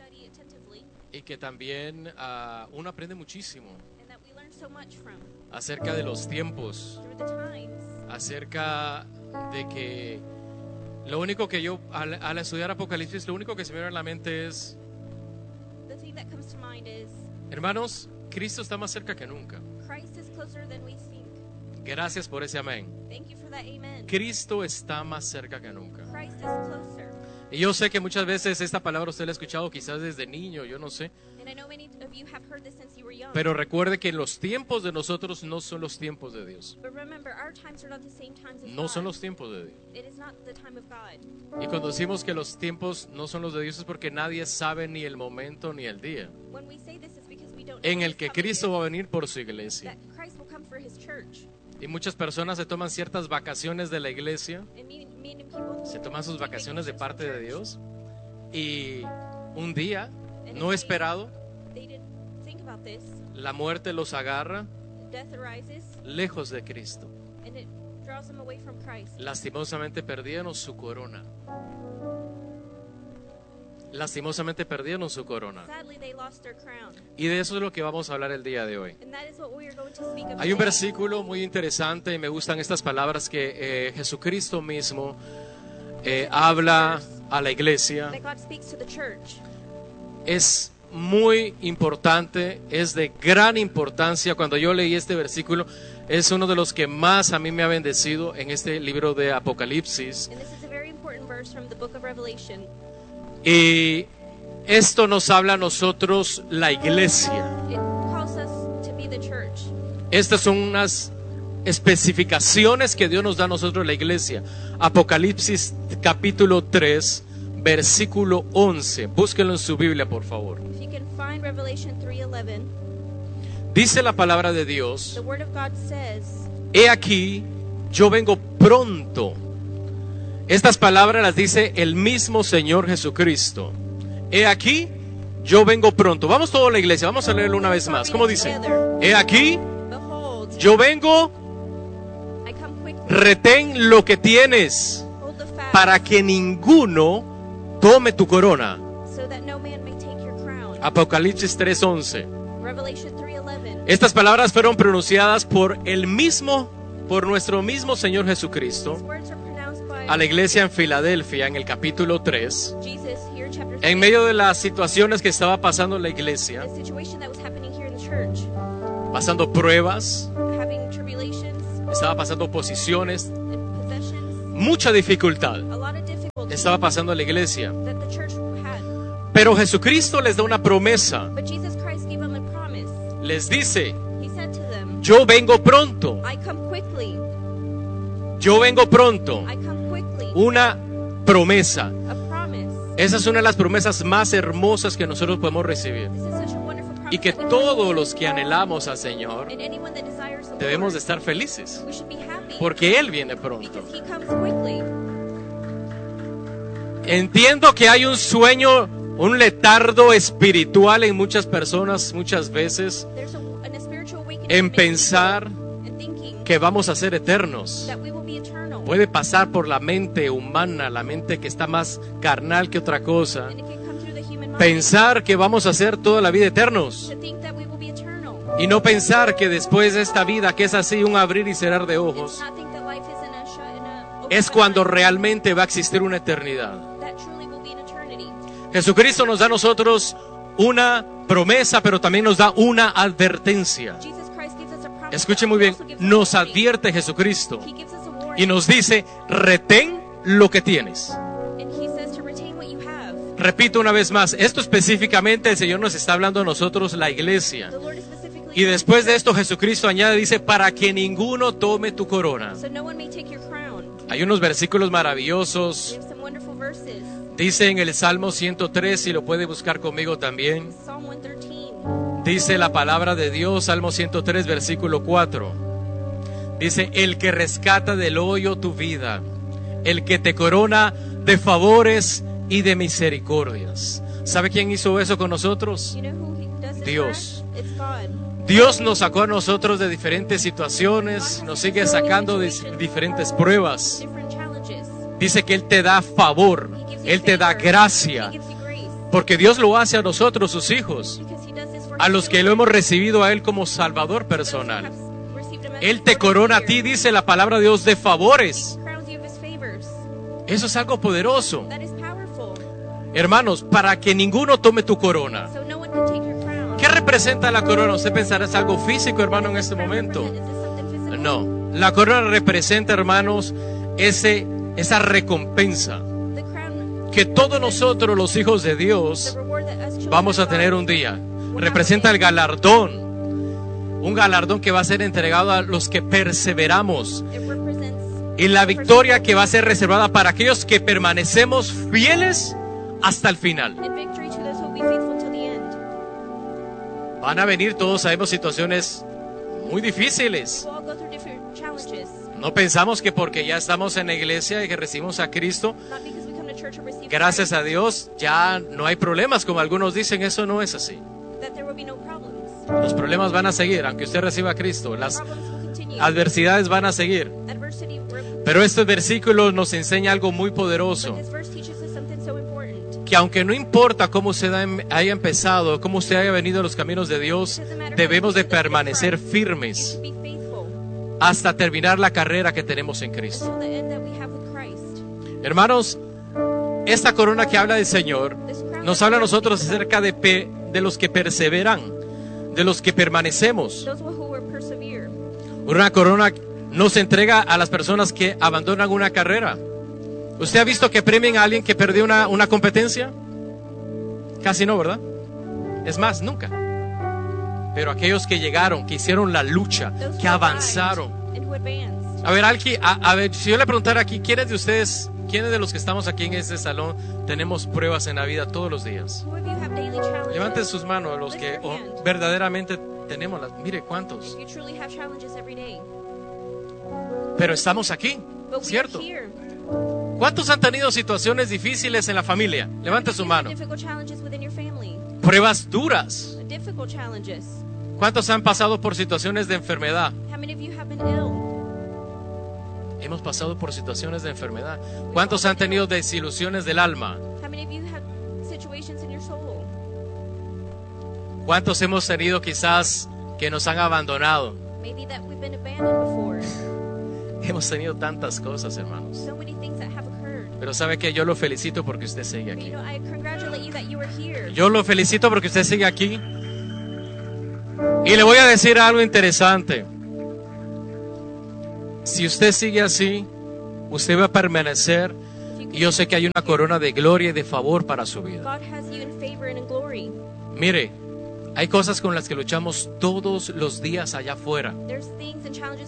study attentively, y que también uno aprende muchísimo and that we learn so much from acerca de los tiempos, through the times. acerca de que lo único que yo al estudiar Apocalipsis, lo único que se me viene a la mente es, The thing that comes to mind is hermanos, Cristo está más cerca que nunca. Christ is closer than we think. Gracias por ese amén. Thank you for that amen. Cristo está más cerca que nunca. Christ is closer. Y yo sé que muchas veces esta palabra usted la ha escuchado quizás desde niño, yo no sé. And I know many of you have heard this since you were young. Pero recuerde que los tiempos de nosotros no son los tiempos de Dios. But remember, our times are not the same times as No God. son los tiempos de Dios. It is not the time of God. Y cuando decimos que los tiempos no son los de Dios es porque nadie sabe ni el momento ni el día When we say this, it's because we don't en know el this que coming Cristo is va a venir por su iglesia. that Christ will come for his church. Y muchas personas se toman ciertas vacaciones de la iglesia, And many people se toman sus take vacaciones de vacations parte from de church. Dios y un día, And no if esperado, they didn't think about this, la muerte los agarra death arises lejos de Cristo. and it draws them away from Christ. Lastimosamente perdieron su corona. Lastimosamente perdieron su corona. Sadly, they lost their crown. Y de eso es lo que vamos a hablar el día de hoy. And that is what we are going to speak of Hay un today. versículo muy interesante y me gustan estas palabras que Jesucristo mismo habla a la iglesia. That God speaks to the church. Es muy importante, es de gran importancia. Cuando yo leí este versículo, es uno de los que más a mí me ha bendecido en este libro de Apocalipsis. And this is a very important verse from the book of Revelation. Y esto nos habla a nosotros, la iglesia. It calls us to be the church. Estas son unas especificaciones que Dios nos da a nosotros, la iglesia. Apocalipsis capítulo 3, versículo 11. Búsquenlo en su Biblia, por favor. If you can find Revelation 3:11, Dice la palabra de Dios: the word of God says, he aquí, yo vengo pronto. Estas palabras las dice el mismo Señor Jesucristo. He aquí, yo vengo pronto. Vamos toda la iglesia, vamos a leerlo una vez más. ¿Cómo dice? He aquí, behold, yo vengo, I come quickly. retén lo que tienes, Hold the fast, para que ninguno tome tu corona. so that no man may take your crown. Apocalipsis 3:11. Revelation 3:11. Estas palabras fueron pronunciadas por nuestro mismo Señor Jesucristo These words are pronounced by a la iglesia en Filadelfia en el capítulo 3, Jesus here, chapter 3. en medio de las situaciones que estaba pasando la iglesia, The situation that was happening here in the church, pasando pruebas, having tribulations estaba pasando oposiciones, and possessions, mucha dificultad a lot of difficulties estaba pasando en la iglesia. that the church had. Pero Jesucristo les da una promesa, But Jesus Christ gave them a promise. les dice: He said to them, yo vengo pronto, I come quickly. yo vengo pronto. I come quickly. Una promesa. A promise. Esa es una de las promesas más hermosas que nosotros podemos recibir. This is such a wonderful promise. Y que that we todos receive. los que anhelamos al Señor And anyone that desires the debemos de Lord, estar felices, we should be happy porque Él viene pronto. because He comes quickly. Entiendo que hay un sueño, un letargo espiritual en muchas personas muchas veces, There's a spiritual awakening en in many people pensar and thinking que vamos a ser eternos. that we will be eternal. Puede pasar por la mente humana, la mente que está más carnal que otra cosa, And it can come through the human mind pensar que vamos a ser toda la vida eternos. to think that we will be eternal. Y no pensar que después de esta vida, que es así un abrir y cerrar de And ojos, not think that life is in a shut in a open es cuando time. realmente va a existir una eternidad. That truly will be an eternity. Jesucristo nos da a nosotros una promesa, pero también nos da una advertencia. Jesus Christ gives us a promise. Escuche but muy he bien, also gives us a nos warning. advierte Jesucristo He gives us a warning. y nos dice: retén lo que tienes. And he says to retain what you have. Repito una vez más, esto específicamente el Señor nos está hablando a nosotros, la iglesia. The Lord is specifically Y después de esto Jesucristo añade, dice: para que ninguno tome tu corona. so no one may take your crown. Hay unos versículos We maravillosos. have some wonderful verses. Dice en el Salmo 103, si lo puede buscar conmigo también. Psalm 113. Dice la palabra de Dios, Salmo 103, versículo 4. Dice: el que rescata del hoyo tu vida, el que te corona de favores y de misericordias. ¿Sabe quién hizo eso con nosotros? You know who does this Dios. for us? It's God. Dios nos sacó a nosotros de diferentes situaciones, nos sigue sacando de diferentes pruebas. Different challenges. Dice que Él te da favor, He gives you Él te da favor. gracia, He gives you grace. Porque Dios lo hace a nosotros, sus hijos, because He does this for a His los que children, lo hemos recibido a Él como Salvador those who personal. have received Him as Él their te Lord and corona a Savior. ti, dice la palabra de Dios, de favores. He crowns you of His favors. Eso es algo poderoso. That is powerful. Hermanos, para que ninguno tome tu corona. So no one can take your crown. ¿Qué representa la corona? Usted pensará, ¿es algo físico, hermano, en este Crown momento? represent? Is this something physical? No. La corona representa, hermanos, esa recompensa The crown, que todos nosotros, los hijos de the Dios, reward that us children vamos a of tener God un día. Representa el galardón. Un galardón que va a ser entregado a los que perseveramos. It represents Y la victoria que va a ser reservada para aquellos que permanecemos fieles hasta el final. and victory to those who will be faithful till the end. Van a venir, todos sabemos, situaciones muy difíciles. We'll all go through different challenges. No pensamos que porque ya estamos en la iglesia y que recibimos a Cristo, Not because we come to church or receive gracias Christ, a Dios, ya no hay problemas, como algunos dicen. Eso no es así. that there will be no problems. Los problemas van a seguir, aunque usted reciba a Cristo. Las Problems will continue. adversidades van a seguir. Adversity will. Pero este versículo nos enseña algo muy poderoso. But this verse teaches us something so important. Que aunque no importa cómo usted haya empezado, cómo usted haya venido a los caminos de Dios, debemos de permanecer firmes And to be faithful hasta terminar la carrera que tenemos en Cristo. until the end that we have with Christ. Hermanos, esta corona que habla del Señor nos habla a nosotros acerca de los que perseveran, de los que permanecemos. Those who will persevere. Una corona nos entrega a las personas que abandonan una carrera. ¿Usted ha visto que premien a alguien que perdió una competencia? Casi no, ¿verdad? Es más, nunca. Pero aquellos que llegaron, que hicieron la lucha, Those who que avanzaron. arrived and who advanced. A ver, a ver, si yo le preguntara aquí, ¿quiénes de ustedes, quiénes de los que estamos aquí en este salón tenemos pruebas en la vida todos los días? Who of you have daily challenges? Levanten sus manos los que verdaderamente tenemos las. Mire cuántos. You truly have challenges every day. Pero estamos aquí, But we ¿cierto? are here. ¿Cuántos han tenido situaciones difíciles en la familia? Levante su How many mano. have difficult challenges within your family? Pruebas duras. Difficult challenges. ¿Cuántos han pasado por situaciones de enfermedad? How many of you have been ill? Hemos pasado por situaciones de enfermedad. ¿Cuántos han tenido desilusiones del alma? How many of you have situations in your soul? ¿Cuántos hemos tenido quizás que nos han abandonado? Maybe that we've been abandoned before. Hemos tenido tantas cosas, hermanos. So many things that have occurred. Pero sabe que yo lo felicito porque usted sigue But aquí. you know, I congratulate you that you are here. Yo lo felicito porque usted sigue aquí. Y le voy a decir algo interesante. Si usted sigue así, usted va a permanecer. Y yo sé que hay una corona de gloria y de favor para su vida. God has you in favor and in glory. Mire, hay cosas con las que luchamos todos los días allá afuera. There's things and challenges